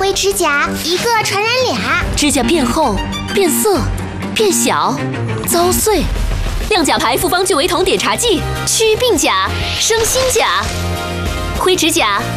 灰指甲，一个传染俩。 指甲变厚、变色、变小、遭碎。亮甲牌复方聚维酮碘茶剂，祛病甲，生新甲。灰指甲